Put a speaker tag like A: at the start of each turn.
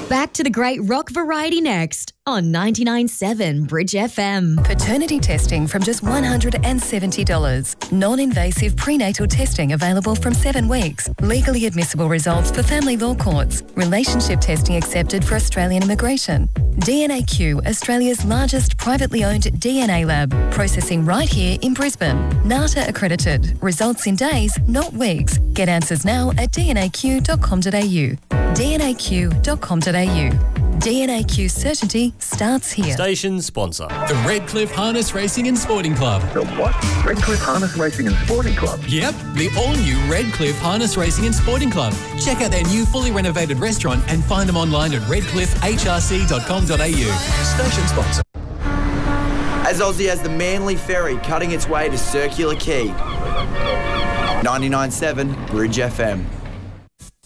A: Back to the great rock variety next on 99.7 Bridge FM.
B: Paternity testing from just $170. Non-invasive prenatal testing available from 7 weeks. Legally admissible results for family law courts. Relationship testing accepted for Australian immigration. DNAQ, Australia's largest privately owned DNA lab. Processing right here in Brisbane. NATA accredited. Results in days, not weeks. Get answers now at dnaq.com.au. dnaq.com.au. DNAQ certainty starts here.
C: Station sponsor.
D: The Redcliffe Harness Racing and Sporting Club.
E: The what? Redcliffe Harness Racing and Sporting Club?
D: Yep, the all-new Redcliffe Harness Racing and Sporting Club. Check out their new fully renovated restaurant and find them online at redcliffehrc.com.au.
E: Station sponsor.
F: As Aussie as the Manly Ferry cutting its way to Circular Quay. 99.7 Bridge FM.